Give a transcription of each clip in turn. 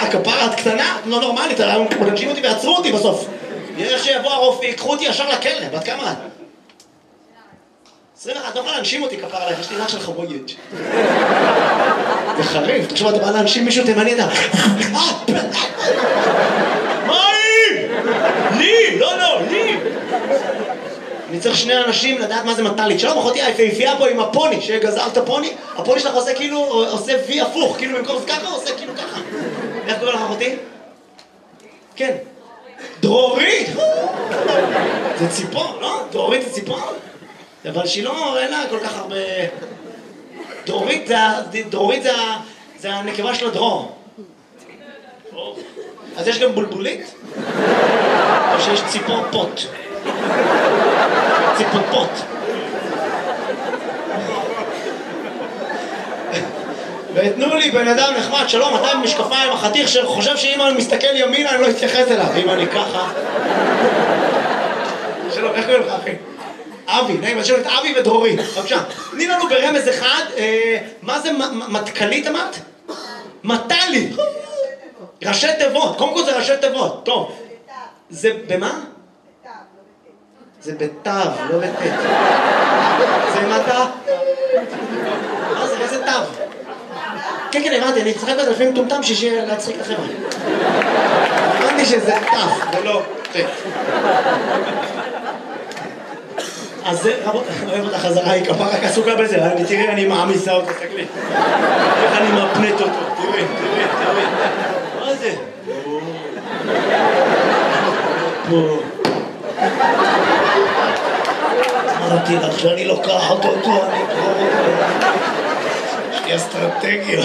כפרה את קטנה, את לא נורמלית, אנשים אותי ועצרו אותי בסוף. יש שיבוא הרופא, יקחו אותי ישר לכלא, בת כמה את? 21, לא יכולה להנשים אותי כפרה עליך, יש לי רך של חבויית. זה חריף, תחשוב, אתה בא להנשים מישהו תימני, אתה... מה לי? לי! לא, לי! אני צריך שני אנשים לדעת מה זה מטלית. שלום אחותי, היפהפייה פה עם הפוני, שגזרת הפוני, הפוני שלך עושה כאילו, עושה וי הפוך, כאילו במקום ככה, עושה כאילו ככה. איך קורא לך אחותי? כן. דרורית! זה ציפור, לא? דרורית זה ציפור? אבל שהיא לא, אין לה כל כך הרבה... דרורית זה הנקבה של הדרור. אז יש גם בולבולית? או שיש ציפור פוט? ציפור פוט. ותנו לי בן אדם נחמד, שלום, אתה עם משקפיים, החתיך שחושב שאם אני מסתכל ימינה אני לא אתייחס אליו, אם אני ככה. שלום, איך קוראים לך אחי? אבי, נעים, יש לנו את אבי ודרורי, בבקשה. תני לנו ברמז אחד, מה זה מתכלית אמרת? מטלי. ראשי תיבות, קודם כל זה ראשי תיבות, טוב. זה במה? זה בתו, לא בתת. זה מטה? מה זה, איזה תו? כן, כן, הבנתי, אני צחק בזה לפעמים טומטם שיהיה להצחיק לכם. הבנתי שזה תו, ולא תת. אז זה, רבות, אוהב אותה חזרה, היא כפה רק עסוקה בזה, תראי, אני מעמיסה אותו, תסתכלי. איך אני מפנט אותו, תראי. מה זה? פה. אמרתי לך שאני לוקח אותו, אני קורא אותו. יש לי אסטרטגיות.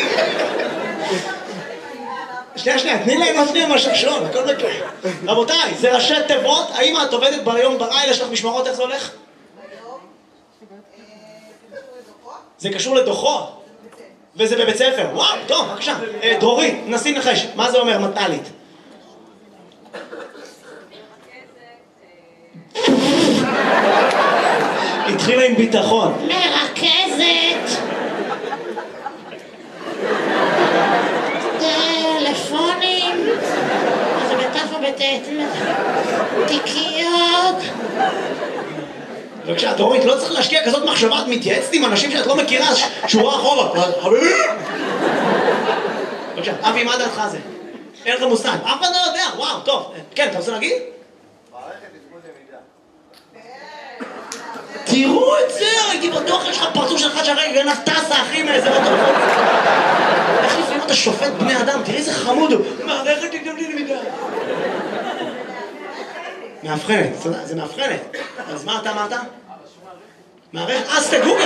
שנייה, תני להם עוד שנייה משהו שון, הכל בקרה. רבותיי, זה ראשי תיבות, האם את עובדת ביום בלילה, יש לך משמרות, איך זה הולך? זה קשור לדוחות? וזה בבית ספר, וואו, טוב, בבקשה. דרורי, נסי נחש, מה זה אומר מטלית? התחילה עם ביטחון. מרכזת! טלפונים, זה בתף ובתת, תיקיות. בבקשה, דרורית, לא צריך להשקיע כזאת מחשבה, את מתייעצת עם אנשים שאת לא מכירה, שורה אחורה. חביבי! בבקשה, אבי, מה דעתך זה? אין לך מושג, אף אחד לא יודע, וואו, טוב. כן, אתה רוצה להגיד? מערכת תפקוד למידה. תראו את זה, הייתי בטוח, יש לך פרצוף שלך שהרגע גנב טסה, אחי, מאיזה אוטו. איך לפעמים אתה שופט בני אדם, תראי איזה חמוד הוא. מערכת תפקוד למידה. מאבחנת, זה מאבחנת. אז מה אתה אמרת? מערכת, אז תגוגל.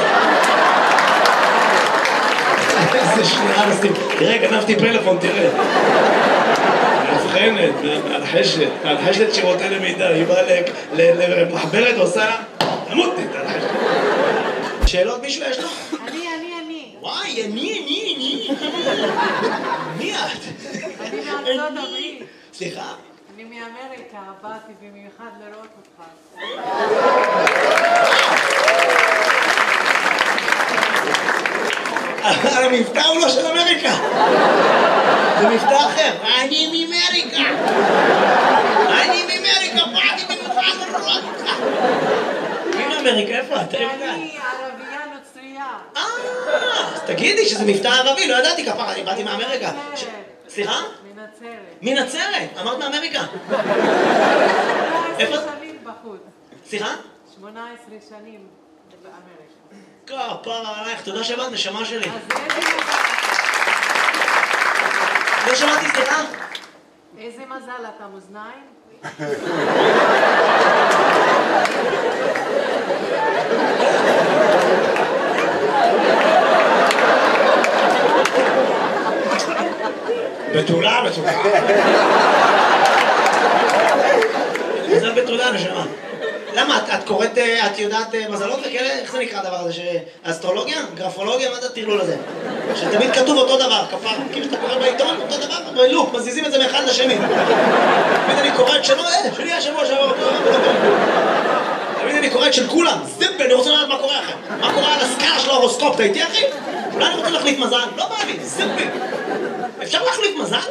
איזה שנייה נשים. תראה, גנבתי פלאפון, תראה. מאבחנת, מהלחשת שירותי למידה. היא באה למחברת ועושה לה, תמותנית על החשת. שאלות מישהו יש לו? אני. וואי, אני. מי את? אני מארצות הברית. סליחה? אני מאמריקה, באתי במיוחד לראות אותך. המבטא הוא לא של אמריקה. זה מבטא אחר. אני מאמריקה. באתי במיוחד לראות אותך. מי מאמריקה? איפה את? אני ערבייה נוצרייה. אז תגידי שזה מבטא ערבי, לא ידעתי כפרה, אני באתי מאמריקה. סליחה? מנצרת. מנצרת? אמרת מאמריקה. 18 שנים בחוץ. סליחה? 18 שנים באמריקה. כפרה עלייך, תודה שבאת, נשמה שלי. אז איזה מזל. לא שמעתי, סליחה? איזה מזל, אתה מאזניים? בתולה. מזל בתולה, נשמה. למה? את קוראת, את יודעת מזלות וכאלה? איך זה נקרא הדבר הזה? אסטרולוגיה? גרפולוגיה? מה זה הטרלול הזה? שתמיד כתוב אותו דבר, כפר. כאילו שאתה קורא בעיתון, אותו דבר, בלוק, מזיזים את זה מאחד לשני. תמיד אני קורא את שלו, שלי השבוע שעבר. תמיד אני קורא את של כולם. זיפל, אני רוצה לדעת מה קורה אחר. מה קורה על הסקאלה של ההורוסקופ, אתה איתי אחי? אולי אני רוצה להחליף מזל? לא בא לי, זיפל. אפשר להחליף מזל?